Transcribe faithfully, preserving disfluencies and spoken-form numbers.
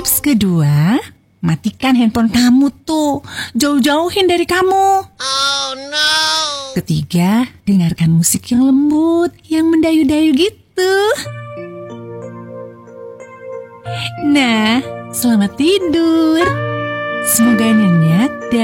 Tips kedua, matikan handphone kamu tuh. Jauh-jauhin dari kamu. Oh no. Ketiga, dengarkan musik yang lembut, yang mendayu-dayu gitu. Nah, selamat tidur. Semoga nyenyak